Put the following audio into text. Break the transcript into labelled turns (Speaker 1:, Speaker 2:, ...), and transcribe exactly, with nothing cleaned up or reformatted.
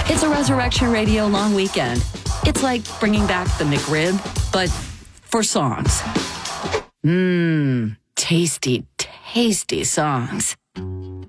Speaker 1: It's a Resurrection Radio long weekend. It's like bringing back the McRib, but for songs. Mmm, tasty, tasty songs.